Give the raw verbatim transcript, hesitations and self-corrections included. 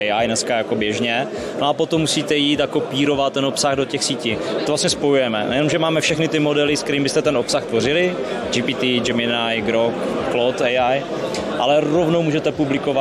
A I dneska jako běžně, no a potom musíte jít a kopírovat ten obsah do těch sítí. To vlastně spojujeme. Nejenom, že máme všechny ty modely, s kterými byste ten obsah tvořili, G P T, Gemini, Grok, Claude A I, ale rovnou můžete publikovat